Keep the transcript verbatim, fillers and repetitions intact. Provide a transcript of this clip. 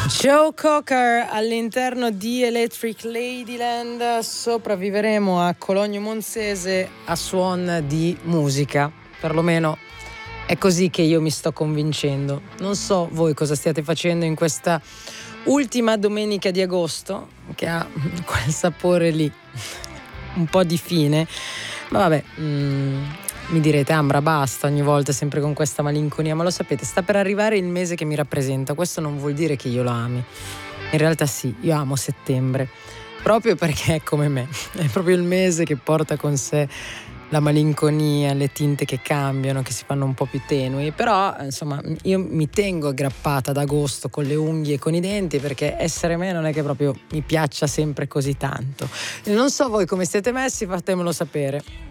Joe Cocker all'interno di Electric Ladyland. Sopravviveremo a Cologno Monzese a suon di musica, perlomeno è così che io mi sto convincendo. Non so voi cosa stiate facendo in questa ultima domenica di agosto, che ha quel sapore lì un po' di fine, ma vabbè, mm, mi direte Ambra basta ogni volta sempre con questa malinconia, ma lo sapete, sta per arrivare il mese che mi rappresenta. Questo non vuol dire che io lo ami, in realtà sì, io amo settembre proprio perché è come me, è proprio il mese che porta con sé la malinconia, le tinte che cambiano, che si fanno un po' più tenui. Però insomma io mi tengo aggrappata ad agosto con le unghie e con i denti, perché essere me non è che proprio mi piaccia sempre così tanto. Non so voi come siete messi, fatemelo sapere.